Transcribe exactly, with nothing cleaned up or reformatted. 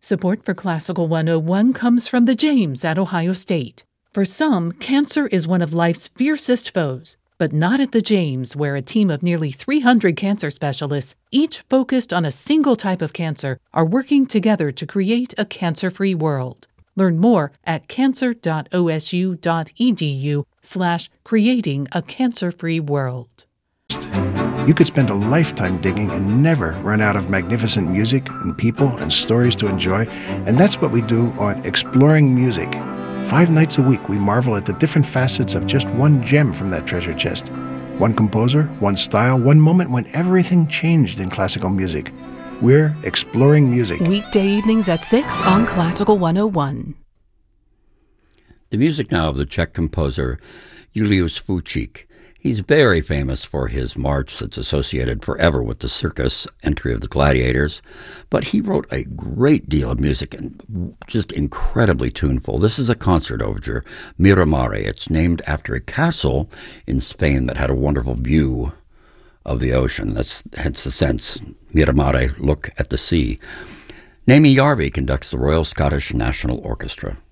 Support for Classical one oh one comes from the James at Ohio State. For some, cancer is one of life's fiercest foes, but not at the James, where a team of nearly three hundred cancer specialists, each focused on a single type of cancer, are working together to create a cancer-free world. Learn more at cancer.osu.edu slash creating a cancer-free world. You could spend a lifetime digging and never run out of magnificent music and people and stories to enjoy, and that's what we do on Exploring Music. Five nights a week, we marvel at the different facets of just one gem from that treasure chest. One composer, one style, one moment when everything changed in classical music. We're Exploring Music. Weekday evenings at six on Classical one oh one. The music now of the Czech composer Julius Fučík. He's very famous for his march that's associated forever with the circus, Entry of the Gladiators, but he wrote a great deal of music and just incredibly tuneful. This is a concert overture, Miramare. It's named after a castle in Spain that had a wonderful view of the ocean. That's hence the sense, Miramare, look at the sea. Naomi Jarvi conducts the Royal Scottish National Orchestra.